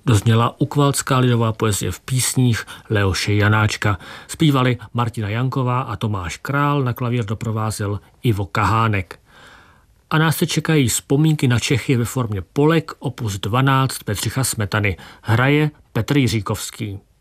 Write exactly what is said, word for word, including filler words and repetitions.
Dozněla ukvalská lidová poezie v písních Leoše Janáčka. Zpívali Martina Janková a Tomáš Král, na klavír doprovázel Ivo Kahánek. A nás se čekají vzpomínky na Čechy ve formě polek opus dvanáct Bedřicha Smetany. Hraje Petr Jiříkovský.